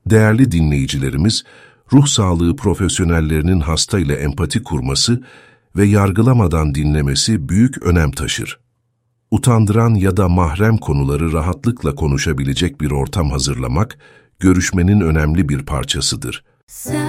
Değerli dinleyicilerimiz, ruh sağlığı profesyonellerinin hastayla empati kurması ve yargılamadan dinlemesi büyük önem taşır. Utandıran ya da mahrem konuları rahatlıkla konuşabilecek bir ortam hazırlamak, görüşmenin önemli bir parçasıdır.